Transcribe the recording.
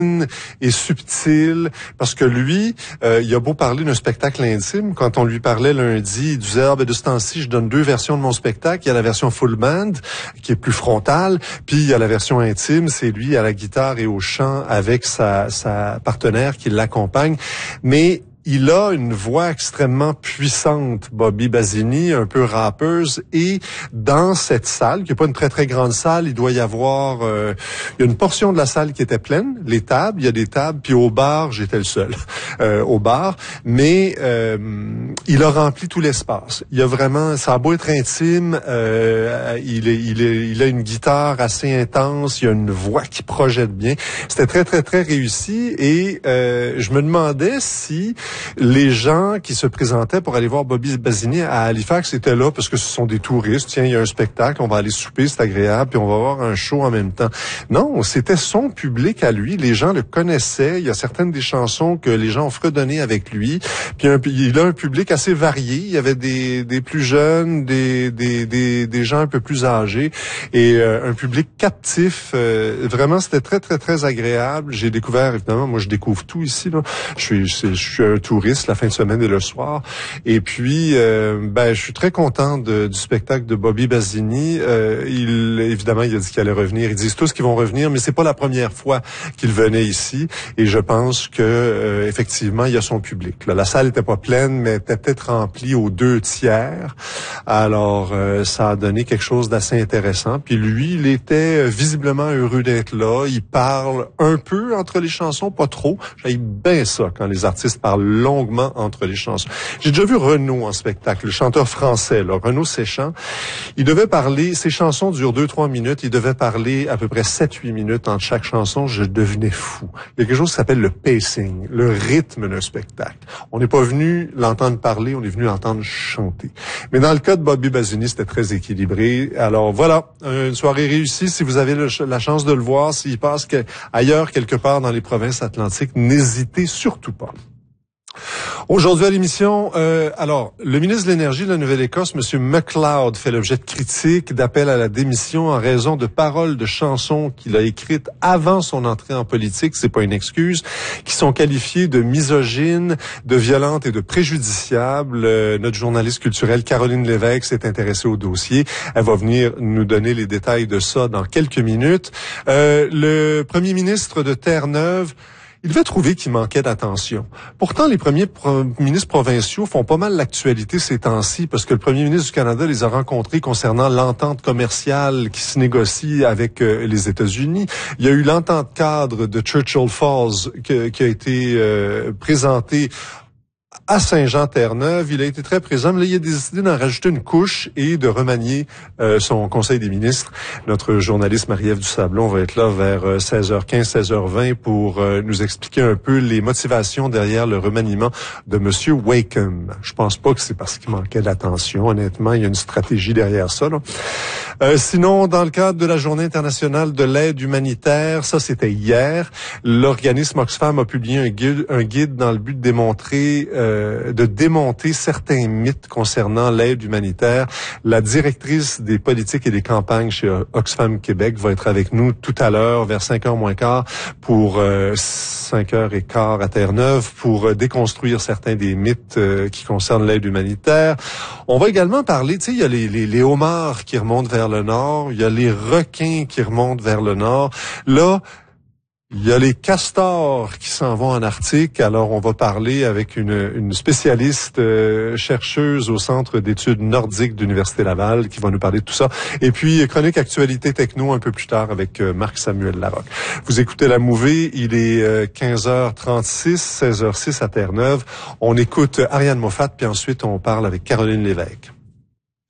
et subtil, parce que lui, il a beau parler d'un spectacle intime, quand on lui parlait lundi, il disait, de ce temps-ci, je donne 2 versions de mon spectacle. Il y a la version full band, qui est plus frontale, puis il y a la version intime, c'est lui à la guitare et au chant avec sa partenaire qui l'accompagne. Mais il a une voix extrêmement puissante, Bobby Basini, un peu rappeuse, et dans cette salle, qui n'est pas une très très grande salle, il doit y avoir, il y a une portion de la salle qui était pleine, les tables, il y a des tables, puis au bar, j'étais le seul au bar, mais il a rempli tout l'espace. Il y a vraiment, ça a beau être intime, il a une guitare assez intense, il a une voix qui projette bien. C'était très très très réussi, et je me demandais si les gens qui se présentaient pour aller voir Bobby Basini à Halifax étaient là parce que ce sont des touristes. Tiens, il y a un spectacle, on va aller souper, c'est agréable, puis on va voir un show en même temps. Non, c'était son public à lui. Les gens le connaissaient. Il y a certaines des chansons que les gens ont fredonnées avec lui. Puis il a un public assez varié. Il y avait des plus jeunes, des gens un peu plus âgés, et un public captif. Vraiment, c'était très très très agréable. J'ai découvert, évidemment, moi je découvre tout ici là. Je suis un touriste la fin de semaine et le soir. Et puis, je suis très content du spectacle de Bobby Basini. Évidemment, il a dit qu'il allait revenir. Ils disent tous qu'ils vont revenir, mais c'est pas la première fois qu'il venait ici. Et je pense que effectivement, il y a son public. Là, la salle était pas pleine, mais était peut-être remplie aux 2/3. Alors, ça a donné quelque chose d'assez intéressant. Puis lui, il était visiblement heureux d'être là. Il parle un peu entre les chansons, pas trop. J'aime bien ça quand les artistes parlent longuement entre les chansons. J'ai déjà vu Renaud en spectacle, le chanteur français, là, Renaud Séchant. Il devait parler, ses chansons durent 2-3 minutes, il devait parler à peu près 7-8 minutes entre chaque chanson. Je devenais fou. Il y a quelque chose qui s'appelle le pacing, le rythme d'un spectacle. On n'est pas venu l'entendre parler, on est venu l'entendre chanter. Mais dans le cas de Bobby Basini, c'était très équilibré. Alors voilà, une soirée réussie. Si vous avez la chance de le voir, s'il passe ailleurs, quelque part dans les provinces atlantiques, n'hésitez surtout pas. Aujourd'hui à l'émission, le ministre de l'Énergie de la Nouvelle-Écosse, M. MacLeod, fait l'objet de critiques, d'appels à la démission en raison de paroles de chansons qu'il a écrites avant son entrée en politique, c'est pas une excuse, qui sont qualifiées de misogynes, de violentes et de préjudiciables. Notre journaliste culturelle Caroline Lévesque s'est intéressée au dossier. Elle va venir nous donner les détails de ça dans quelques minutes. Le premier ministre de Terre-Neuve, il devait trouver qu'il manquait d'attention. Pourtant, les premiers ministres provinciaux font pas mal l'actualité ces temps-ci, parce que le premier ministre du Canada les a rencontrés concernant l'entente commerciale qui se négocie avec les États-Unis. Il y a eu l'entente cadre de Churchill Falls qui a été présentée à Saint-Jean-Terre-Neuve. Il a été très présent, mais là, il a décidé d'en rajouter une couche et de remanier son conseil des ministres. Notre journaliste Marie-Ève Dusablon va être là vers 16h15, 16h20 pour nous expliquer un peu les motivations derrière le remaniement de Monsieur Wakeham. Je pense pas que c'est parce qu'il manquait d'attention. Honnêtement, il y a une stratégie derrière ça, là. Sinon, dans le cadre de la Journée internationale de l'aide humanitaire, ça c'était hier, l'organisme Oxfam a publié un guide dans le but de démonter certains mythes concernant l'aide humanitaire. La directrice des politiques et des campagnes chez Oxfam Québec va être avec nous tout à l'heure vers 5h moins quart pour 5h15 à Terre-Neuve pour déconstruire certains des mythes qui concernent l'aide humanitaire. On va également parler, tu sais, il y a les homards qui remontent vers le nord, il y a les requins qui remontent vers le nord. Là, il y a les castors qui s'en vont en Arctique. Alors, on va parler avec une spécialiste chercheuse au Centre d'études nordiques de l'Université Laval qui va nous parler de tout ça. Et puis, chronique actualité techno un peu plus tard avec Marc-Samuel Larocque. Vous écoutez La Mouvée, il est 15h36, 16h06 à Terre-Neuve. On écoute Ariane Moffat, puis ensuite on parle avec Caroline Lévesque.